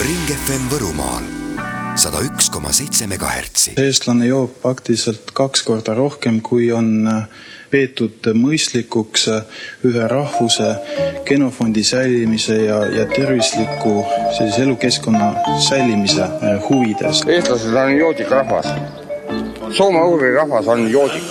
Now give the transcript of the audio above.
Ring FM Võrumaal 101,7 MHz. Eestlane joob praktiliselt 2 korda rohkem, kui on peetud mõistlikuks ühe rahvuse genofondi säilimise ja tervisliku elukeskkonna säilimise huvides. Eestlased on joodik rahvas. Soome-ugri rahvas on joodik.